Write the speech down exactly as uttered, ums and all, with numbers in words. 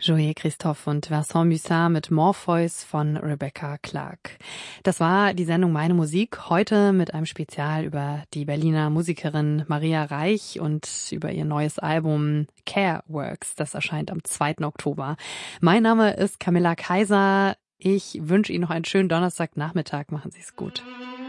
Joey Christophe und Vincent Mussin mit Morpheus von Rebecca Clark. Das war die Sendung Meine Musik, heute mit einem Spezial über die Berliner Musikerin Maria Reich und über ihr neues Album Care Works. Das erscheint am zweiten Oktober. Mein Name ist Camilla Kaiser. Ich wünsche Ihnen noch einen schönen Donnerstagnachmittag. Machen Sie es gut.